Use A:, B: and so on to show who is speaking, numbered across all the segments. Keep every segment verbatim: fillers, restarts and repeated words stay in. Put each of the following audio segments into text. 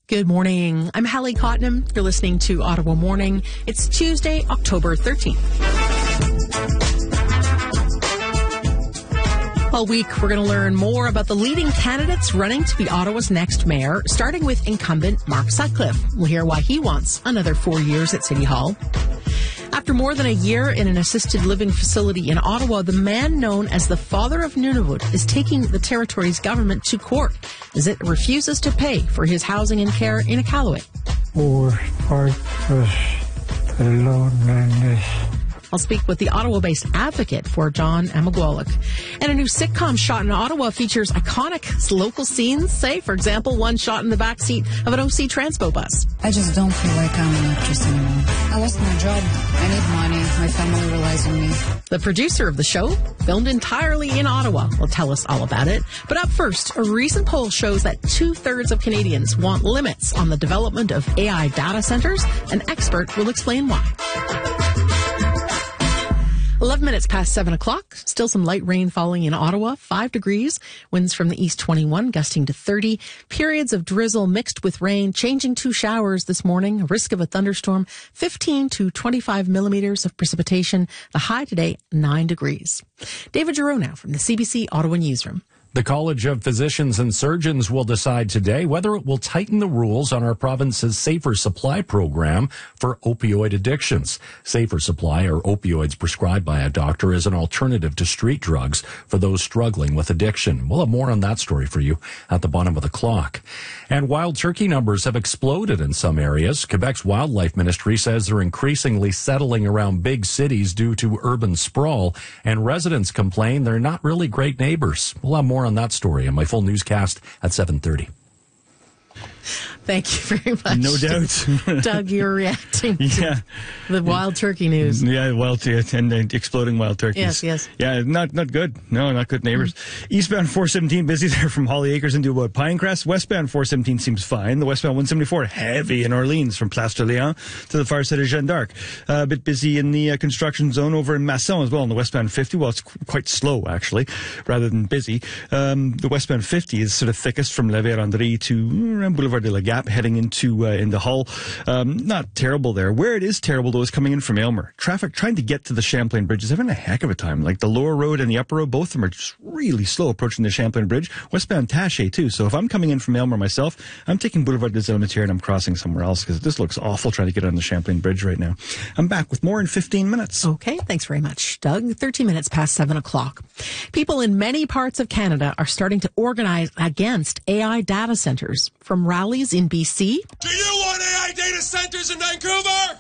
A: Good morning. I'm Hallie Cotnam. You're listening to Ottawa Morning. It's Tuesday, October thirteenth. All week, we're going to learn more about the leading candidates running to be Ottawa's next mayor, starting with incumbent Mark Sutcliffe. We'll hear why he wants another four years at City Hall. After more than a year in an assisted living facility in Ottawa, the man known as the Father of Nunavut is taking the territory's government to court as it refuses to pay for his housing and care in Iqaluit.
B: Worst part was the loneliness.
A: I'll speak with the Ottawa-based advocate for John Amagwalik. And a new sitcom shot in Ottawa features iconic local scenes. Say, for example, one shot in the backseat of an O C Transpo bus.
C: I just don't feel like I'm an actress anymore. I lost my job. I need money. My family relies on me.
A: The producer of the show, filmed entirely in Ottawa, will tell us all about it. But up first, a recent poll shows that two-thirds of Canadians want limits on the development of A I data centers. An expert will explain why. eleven minutes past seven o'clock. Still some light rain falling in Ottawa. Five degrees. Winds from the east twenty-one, gusting to thirty. Periods of drizzle mixed with rain, changing to showers this morning. A risk of a thunderstorm. fifteen to twenty-five millimeters of precipitation. The high today, nine degrees. David Giroux now from the C B C Ottawa Newsroom.
D: The College of Physicians and Surgeons will decide today whether it will tighten the rules on our province's Safer Supply program for opioid addictions. Safer Supply, or opioids prescribed by a doctor, is an alternative to street drugs for those struggling with addiction. We'll have more on that story for you at the bottom of the clock. And wild turkey numbers have exploded in some areas. Quebec's Wildlife Ministry says they're increasingly settling around big cities due to urban sprawl, and residents complain they're not really great neighbors. We'll have more on that story in my full newscast at seven thirty.
A: Thank you very much.
E: No doubt.
A: Doug, you're reacting to
E: yeah.
A: the wild turkey news.
E: Yeah, wild and uh, exploding wild turkeys.
A: Yes, yes.
E: Yeah, not not good. No, not good neighbors. Mm. Eastbound four seventeen busy there from Holly Acres into about Pinecrest. Westbound four seventeen seems fine. The westbound one seventy-four heavy in Orleans from Place de Léon to the far side of Jeanne d'Arc. Uh, a bit busy in the uh, construction zone over in Masson as well on the westbound fifty. Well, it's qu- quite slow actually, rather than busy. Um, the westbound fifty is sort of thickest from La Vérendrye to around Boulevard de la Gap, heading into uh, into Hull. Um, not terrible there. Where it is terrible, though, is coming in from Aylmer. Traffic trying to get to the Champlain Bridge is having a heck of a time. Like the lower road and the upper road, both of them are just really slow approaching the Champlain Bridge. Westbound Taché, too. So if I'm coming in from Aylmer myself, I'm taking Boulevard des Elementaires and I'm crossing somewhere else because this looks awful trying to get on the Champlain Bridge right now. I'm back with more in fifteen minutes.
A: Okay, thanks very much, Doug. thirteen minutes past seven o'clock. People in many parts of Canada are starting to organize against A I data centers, from rallies in B C.
F: Do you want A I data centers in Vancouver?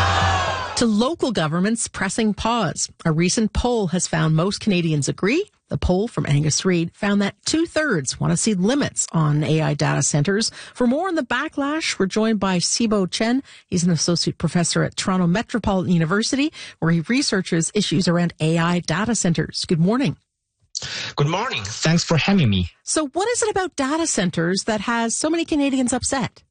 F: No!
A: To local governments pressing pause. A recent poll has found most Canadians agree. The poll from Angus Reid found that two-thirds want to see limits on A I data centers. For more on the backlash, we're joined by Sibo Chen. He's an associate professor at Toronto Metropolitan University, where he researches issues around A I data centers. Good morning.
G: Good morning. Thanks for having me.
A: So what is it about data centers that has so many Canadians upset?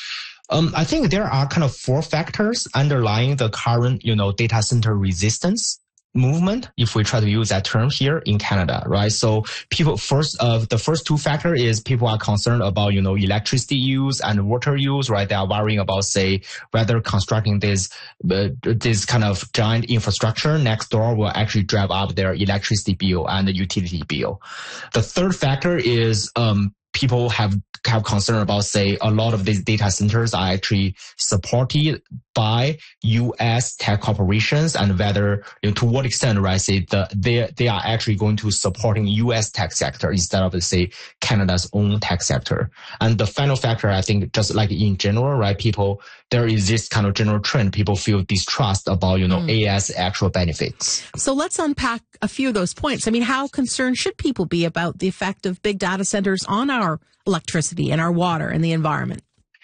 G: Um, I think there are kind of four factors underlying the current, you know, data center resistance movement, if we try to use that term here in Canada, right? So people first, uh, the first two factor is people are concerned about, you know, electricity use and water use, right? They are worrying about, say, whether constructing this, uh, this kind of giant infrastructure next door will actually drive up their electricity bill and the utility bill. The third factor is, um, people have have concern about, say, a lot of these data centers are actually supported by U S tech corporations, and whether, you know, to what extent, right, say, the, they, they are actually going to supporting U S tech sector instead of, say, Canada's own tech sector. And the final factor, I think, just like in general, right, people, there is this kind of general trend. People feel distrust about, you know, mm. A I's actual benefits.
A: So let's unpack a few of those points. I mean, how concerned should people be about the effect of big data centers on our electricity and our water and the environment?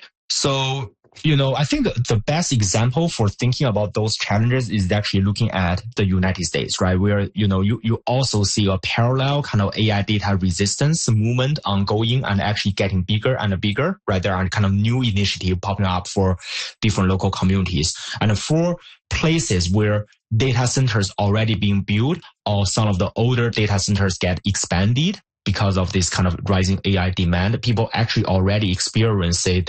G: So, you know, I think the best example for thinking about those challenges is actually looking at the United States, right? Where, you know, you, you also see a parallel kind of A I data resistance movement ongoing and actually getting bigger and bigger, right? There are kind of new initiatives popping up for different local communities. And for places where data centers already being built, or some of the older data centers get expanded because of this kind of rising A I demand, people actually already experience, say,